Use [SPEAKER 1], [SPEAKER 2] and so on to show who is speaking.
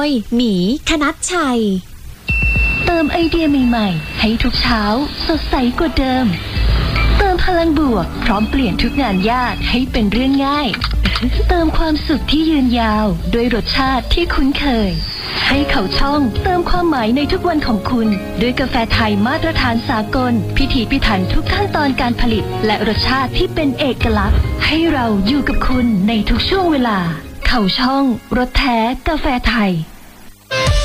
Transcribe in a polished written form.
[SPEAKER 1] ยหมีคณัชชัย
[SPEAKER 2] เติมไอเดียใหม่ๆให้ทุกเช้าสดใสกว่าเดิมเติมพลังบวกพร้อมเปลี่ยนทุกงานยากให้เป็นเรื่องง่ายเติมความสุขที่ยืนยาวด้วยรสชาติที่คุ้นเคยให้เขาช่องเติมความหมายในทุกวันของคุณด้วยกาแฟไทยมาตรฐานสากลพิถีพิถันทุกขั้นตอนการผลิตและรสชาติที่เป็นเอกลักษณ์ให้เราอยู่กับคุณในทุกช่วงเวลาเขาช่องรสแท้กาแฟไทย